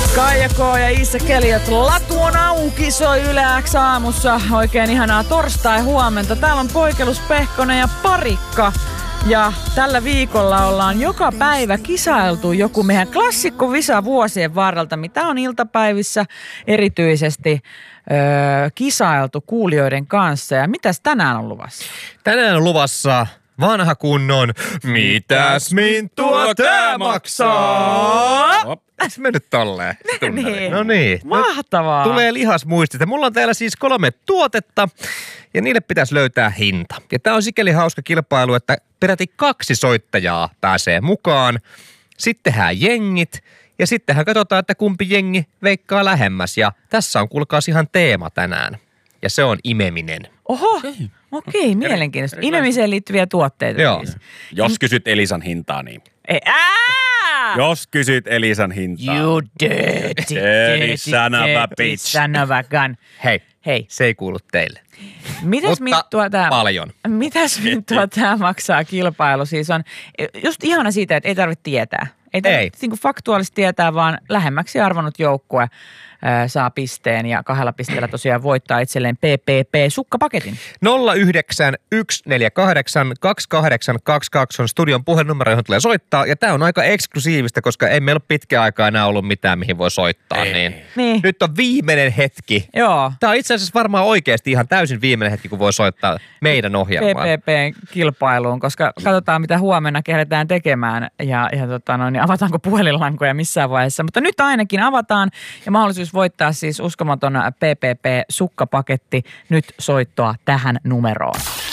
Kaija K. ja Iisa Keliot. Latu on auki, soi Yle X aamussa. Oikein ihanaa torstai-huomenta. Täällä on Poikelus, Pehkonen ja Parikka. Ja tällä viikolla ollaan joka päivä kisailtu joku meidän klassikkovisa vuosien varrelta, mitä on iltapäivissä erityisesti kisailtu kuulijoiden kanssa. Ja mitäs tänään on luvassa? Tänään on luvassa vanha kunnon mitäs minttua tää maksaa? Se mennyt tolleen. Niin. No niin. Mahtavaa. Tulee lihasmuistista. Mulla on täällä siis 3 tuotetta ja niille pitäisi löytää hinta. Ja tää on sikäli hauska kilpailu, että peräti 2 soittajaa pääsee mukaan. Sitten tehdään jengit ja sittenhän katsotaan, että kumpi jengi veikkaa lähemmäs. Ja tässä on kuulkaas ihan teema tänään. Ja se on imeminen. Oho, okei, mielenkiintoista. Imemiseen liittyviä tuotteita. Joo. Siis. Jos kysyt Elisan hintaa, niin... Jos kysyt Elisan hintaa. You dirty son of a bitch. Son of a gun. Hei, se ei kuulu teille. Mitäs minttua tää? Paljon. Mitäs minttua tää maksaa kilpailu? Siis on just ihana siitä, että ei tarvitse tietää. Ei tarvitse niin kuin faktuaalisesti tietää, vaan lähemmäksi arvonnut joukkue saa pisteen ja 2 pisteellä tosiaan voittaa itselleen PPP-sukkapaketin. 091482822 on studion puhelinnumero, johon tulee soittaa. Ja tää on aika eksklusiivista, koska ei meillä ole pitkään aikaa enää ollut mitään, mihin voi soittaa. Niin. Nyt on viimeinen hetki. Joo. Tää on itse asiassa varmaan oikeasti ihan täysin viimeinen hetki, kun voi soittaa meidän ohjelmaan. PPP-kilpailuun, koska katsotaan, mitä huomenna kehdetään tekemään ja niin avataanko puhelinlankoja missään vaiheessa. Mutta nyt ainakin avataan ja mahdollisuus voittaa siis uskomaton PPP-sukkapaketti. Nyt soittoa tähän numeroon.